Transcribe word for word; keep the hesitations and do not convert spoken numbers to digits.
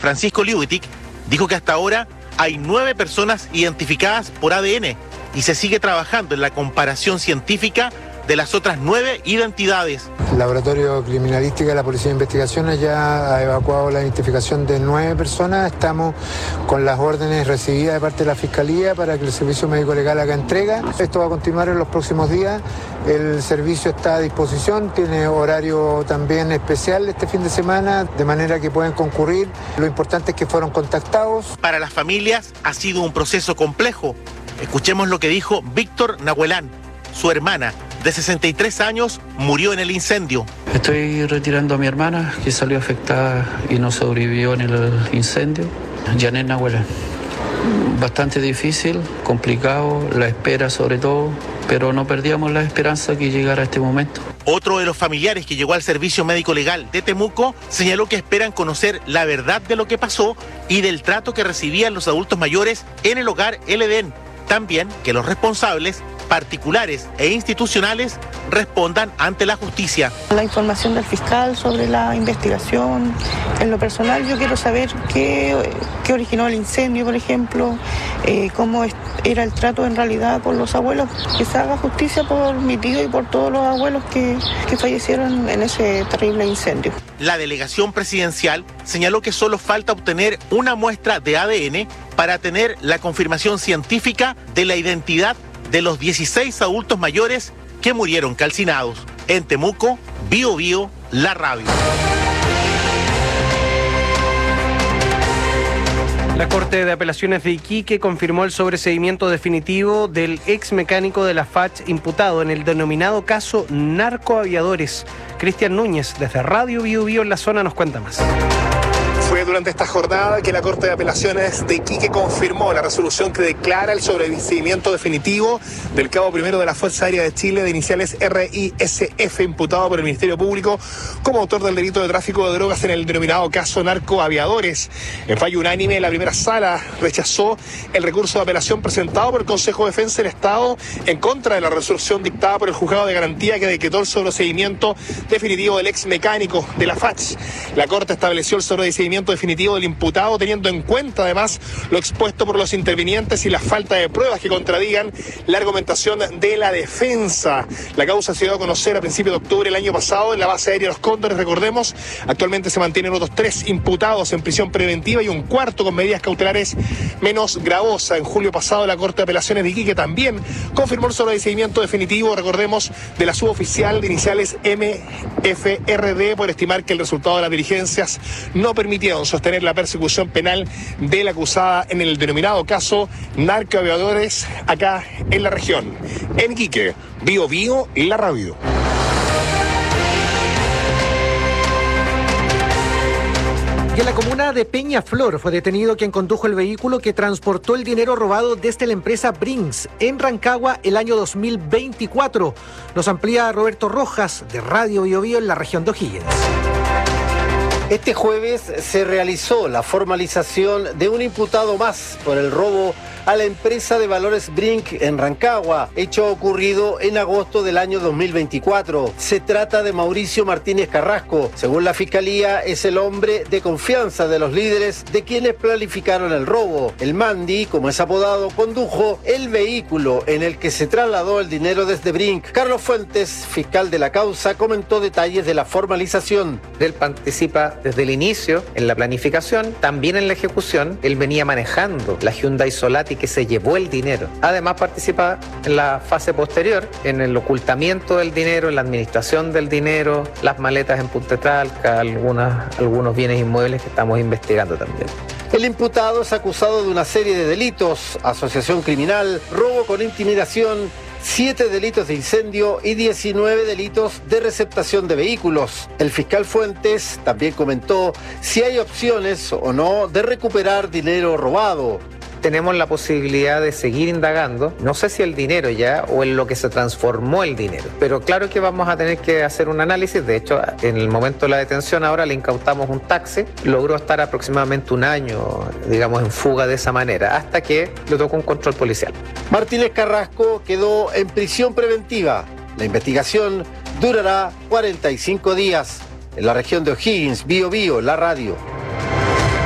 Francisco Liubitic, dijo que hasta ahora hay nueve personas identificadas por A D N y se sigue trabajando en la comparación científica de las otras nueve identidades. El Laboratorio Criminalística de la Policía de Investigaciones ya ha evacuado la identificación de nueve personas. Estamos con las órdenes recibidas de parte de la Fiscalía para que el Servicio Médico Legal haga entrega. Esto va a continuar en los próximos días. El servicio está a disposición, tiene horario también especial este fin de semana, de manera que pueden concurrir. Lo importante es que fueron contactados. Para las familias ha sido un proceso complejo. Escuchemos lo que dijo Víctor Nahuelán, su hermana, de sesenta y tres años, murió en el incendio. Estoy retirando a mi hermana, que salió afectada y no sobrevivió en el incendio. Janet Nahuelán. Bastante difícil, complicado, la espera sobre todo, pero no perdíamos la esperanza que llegara este momento. Otro de los familiares que llegó al Servicio Médico Legal de Temuco señaló que esperan conocer la verdad de lo que pasó y del trato que recibían los adultos mayores en el hogar El Edén. También que los responsables particulares e institucionales respondan ante la justicia. La información del fiscal sobre la investigación. En lo personal yo quiero saber qué, qué originó el incendio, por ejemplo, eh, cómo es, era el trato en realidad con los abuelos. Que se haga justicia por mi tío y por todos los abuelos que, que fallecieron en ese terrible incendio. La delegación presidencial señaló que solo falta obtener una muestra de A D N para tener la confirmación científica de la identidad de los dieciséis adultos mayores que murieron calcinados. En Temuco, Bio Bio, la radio. La Corte de Apelaciones de Iquique confirmó el sobreseimiento definitivo del ex mecánico de la F A C H imputado en el denominado caso Narcoaviadores. Cristian Núñez, desde Radio Bio Bio en la zona, nos cuenta más. Fue durante esta jornada que la Corte de Apelaciones de Iquique confirmó la resolución que declara el sobreseimiento definitivo del cabo primero de la Fuerza Aérea de Chile de iniciales R I S F, imputado por el Ministerio Público como autor del delito de tráfico de drogas en el denominado caso Narcoaviadores. En fallo unánime, la primera sala rechazó el recurso de apelación presentado por el Consejo de Defensa del Estado en contra de la resolución dictada por el Juzgado de Garantía que decretó el sobreseimiento definitivo del ex mecánico de la F A C H. La Corte estableció el sobreseimiento definitivo del imputado teniendo en cuenta además lo expuesto por los intervinientes y la falta de pruebas que contradigan la argumentación de la defensa. La causa se dio a conocer a principios de octubre del año pasado en la base aérea Los Cóndores, recordemos. Actualmente se mantienen otros tres imputados en prisión preventiva y un cuarto con medidas cautelares menos gravosas. En julio pasado la Corte de Apelaciones de Iquique también confirmó el sobreseimiento definitivo, recordemos, de la suboficial de iniciales M F R D por estimar que el resultado de las diligencias no permitieron sostener la persecución penal de la acusada en el denominado caso Narcoaviadores acá en la región. En Iquique, Bio Bio, la radio. Y en la comuna de Peñaflor fue detenido quien condujo el vehículo que transportó el dinero robado desde la empresa Brinks en Rancagua el año dos mil veinticuatro. Nos amplía Roberto Rojas de Radio Bio Bio en la región de O'Higgins. Este jueves se realizó la formalización de un imputado más por el robo a la empresa de valores Brink en Rancagua, hecho ocurrido en agosto del año dos mil veinticuatro. Se trata de Mauricio Martínez Carrasco. Según la Fiscalía, es el hombre de confianza de los líderes de quienes planificaron el robo. El Mandi, como es apodado, condujo el vehículo en el que se trasladó el dinero desde Brink. Carlos Fuentes, fiscal de la causa, comentó detalles de la formalización. Él participa desde el inicio en la planificación, también en la ejecución. Él venía manejando la Hyundai Solati que se llevó el dinero. Además participa en la fase posterior, en el ocultamiento del dinero, en la administración del dinero, las maletas en Punta Talca, algunas, algunos bienes inmuebles que estamos investigando también. El imputado es acusado de una serie de delitos: asociación criminal, robo con intimidación, siete delitos de incendio y diecinueve delitos de receptación de vehículos. El fiscal Fuentes también comentó si hay opciones o no de recuperar dinero robado. Tenemos la posibilidad de seguir indagando, no sé si el dinero ya o en lo que se transformó el dinero, pero claro que vamos a tener que hacer un análisis. De hecho, en el momento de la detención ahora le incautamos un taxi, logró estar aproximadamente un año, digamos, en fuga de esa manera, hasta que le tocó un control policial. Martínez Carrasco quedó en prisión preventiva. La investigación durará cuarenta y cinco días. En la región de O'Higgins, Bio Bio, la radio.